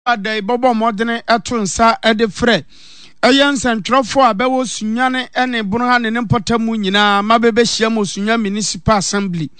Adai bobo modene eto nsa ede frɛ ɛyɛ nsɛntwerɛfo a bɛwɔ sunyane ɛne bonoha ne mpɔtamu nyinaa mabebe hyia mo sunya municipal assembly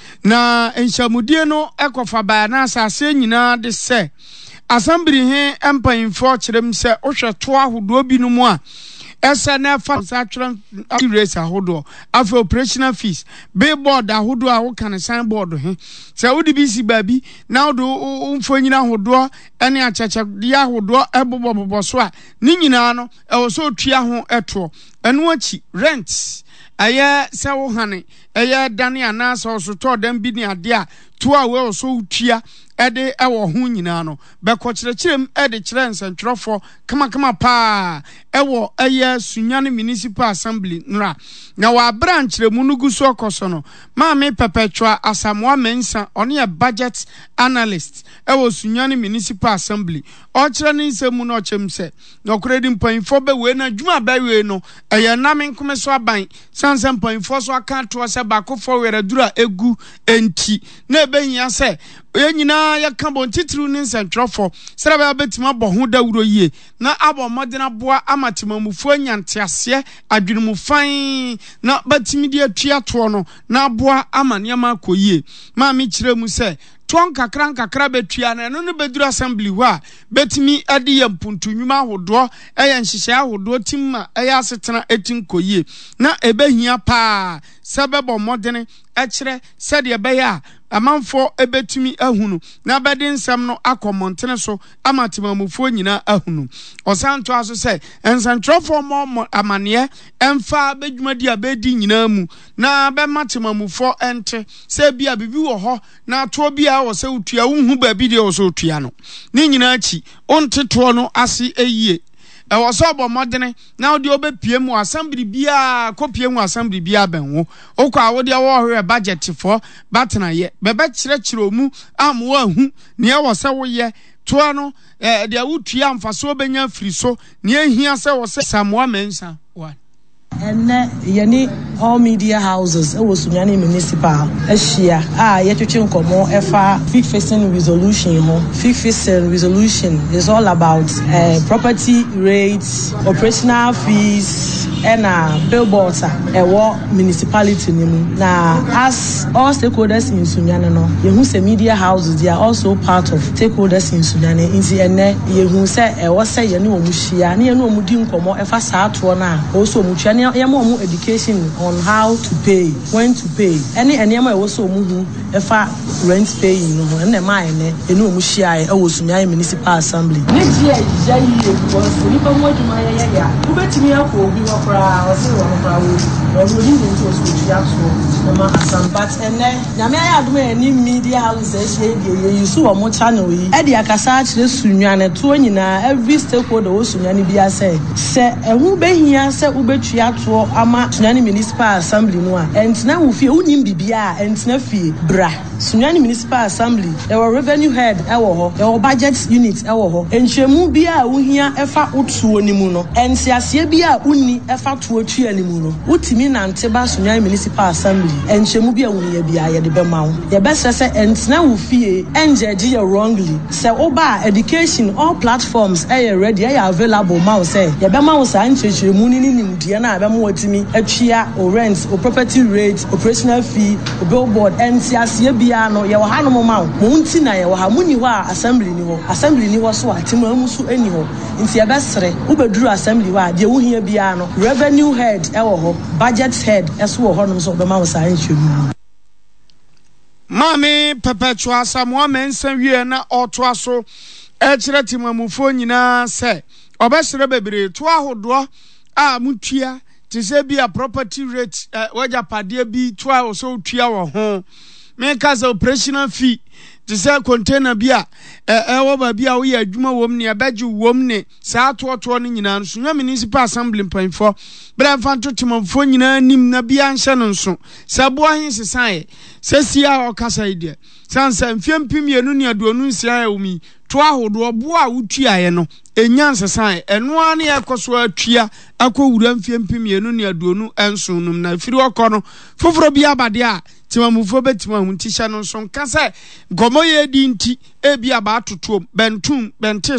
na enhyamudie no ekofa baa na asase nyinaa de sɛ assembly he empanyimfo kyerem sɛ ohwɛ to ahodo bi no mu a esa na fa satwere race ahodo afa operational fees billboard ahodo a wo kan signboard he sɛ wodi bi si baabi na wodo umfo nyina ahodo ene acheche de ahodo ebobobobo so a ni nyina no ɛwɔ so otua ho ɛto ɛno achi rent ɛyɛ sɛ wo hane ɛyɛ dane anasa so to dan bi ne ade a to a we so utua ɛde ɛwɔ ho nyina no bɛkɔ kyerɛkyerɛm ɛde kyerɛ nsɛntwerɛfo kama paa ɛwɔ ɛyɛ sunyane municipal assembly nra na wa branch remu no guso okoso no maame perpetua asamoa mensa ɔne yɛ budget analyst ɛwɔ sunyane municipal assembly ɔkyerɛ ne nsɛmu no ɔkyɛm sɛ na ɔkoredi mpanyimfo bɛwe na dwuma bɛwe no ɛyɛ name nkome so aban sanse mpanyimfo so aka to sɛ bakofo weradura egu enti na ebehia sɛ nyina yɛka bontitru ne nsɛntwerɛfo sɛ bɛ betima bɔ ho dawuro yie na abɔ modena boa amatemamufo nyantease adwenemu fan na batimi de atua to no na boa amaniama koyie ma me kyerɛ mu sɛ ton kakra betua na no no beduru assembly ho a betimi ade yɛ mpuntunwuma ahodo ɛyɛ nhyehyɛ ahodo timma ɛyɛ asetena etin koyie na ebehia paa sɛ bɛbɔ modene ɛkyerɛ sɛ de ɛbɛyɛ a amanfo ebetumi ahunu na bɛde nsɛm no akɔmɔntene so amatemamufo nyina ahunu ɔsanto aso sɛ ensantropho mo amane ɛmfa bedwumadi abedi nyina mu na bɛmatemamufo ɛnte sɛ bia bibi wɔ hɔ na to bia wɔ sɛ utua unhu ba bi de wɔ sɛ utua no ne nyina achi onteto no ase eyie ɛwɔ sɛ ɔbɔ modene na wode obepie mu assembly bia kopie mu assembly bia benwo okɔ a wode wɔhwɛ budget fo batena ye bɛbɛ kyerɛkyerɛ mu amwo ahu ne ɛwɔ sɛ woyɛ to no de awutua mfaso benya firi so ne ehia sɛ wɔ sɛ Samoa Mensa one and yeni all media houses was sunyane municipal ashia yetwetwe nkomo efa fixing resolution fixing resolution is all about property rates, operational fees and billboards municipality nimu na as all stakeholders in Sunyane no yehu se media houses they are also part of stakeholders in Sunyane inti ene yehu se say yene omu hia na yene omu di nkomo efa saato na also omu twa yamo education on how to pay, when to pay. Any enema also muhu efa rent paying no and ma ene enu omu hia was Sunyane municipal assembly. Next year was nipa mo adwuma ya ubetimi akọ obi wo kra o se wo kra wo we need to so so na assembly but ene nyame ya aduma any media houses here you so omo channel yi e de akasa akire Sunyane to nyina every stakeholder wo Sunyane bia se ehu behia se ubetua to ama Sunyane municipal assembly no a entina wo fie unyim bibia entina fie bra Sunyane municipal assembly there were revenue head ewo ho there were budget unit ewo ho enhwemu bia wo hia efa utuo ni mu no ensiase bia unni efa tuo tua ni mu no utimi nante ba Sunyane municipal assembly enhwemu bia woni bia ye de bema wo ye bese se entina wo fie enjeje ye wrongly se oba education all platforms ready available ma wo se ye bema wo sa nchechemu ni nimdie na abema watimi atwia o rent o property rate operational fee o billboard ensiase bia no ye wo hanom ma wo nti na ye wo ha muni ho a assembly ni ho so atemu amusu eni ho nti ye besere ubeduru assembly wa de wo hia bia no revenue head ewo ho budget head eso wo honom so bema wo sa nhwemu Mami perpetua Samoa Mensa wie na oto aso kyerɛ timamufo nyina sɛ obesere bebre to ahodo a mutua te sɛ bia property rate waja pade bi to a so tua wo ho me ka sɛ operational fee te sɛ container bia ɛwɔ ba bia wo yɛ adwuma wom ne abɛgye wom ne saa to no nyina no Sunyane municipal assembly mpanfo bra mfanto timamfo nyina nim na bia nhyɛ no nso sɛ boa hen sesae sɛ sia ɔkasa ide sansa mfiempim yenu ne aduonu nsia ewumi to ahodo boa wutua ye no enyan sesae eno ane ekoso atua akowura mfiempim yenu ne aduonu ensonum na firi okɔ no foforo bia bade a timamufo betima hu ntisha no nso nka sɛ gomo ye di nti e bia ba atoto bentum bente